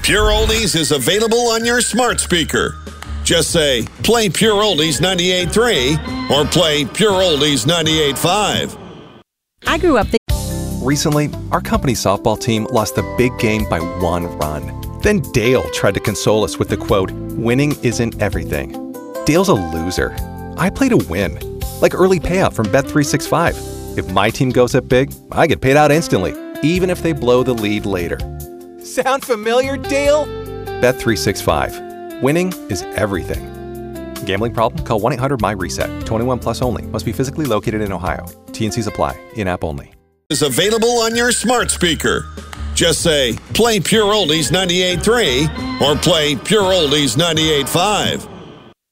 Pure Oldies is available on your smart speaker. Just say, play Pure Oldies 98.3 or play Pure Oldies 98.5. I grew up Recently, our company softball team lost the big game by 1 run. Then Dale tried to console us with the quote, "Winning isn't everything." Dale's a loser. I play to win. Like early payout from Bet365. If my team goes up big, I get paid out instantly, even if they blow the lead later. Sound familiar, Dale? Bet365. Winning is everything. Gambling problem? Call 1-800-MY-RESET. 21 plus only. Must be physically located in Ohio. T&Cs apply. In-app only. Is available on your smart speaker. Just say, play Pure Oldies 98.3 or play Pure Oldies 98.5.